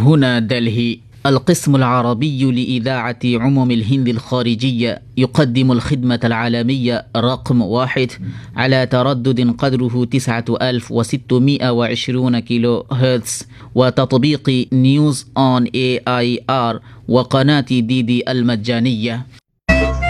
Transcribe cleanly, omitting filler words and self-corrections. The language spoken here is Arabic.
هنا دلهي. القسم العربي لإذاعة عموم الهند الخارجية يقدم الخدمة العالمية رقم 1 على تردد قدره 9620 كيلو هرتز، وتطبيق نيوز آن AIR وقناة DD المجانية.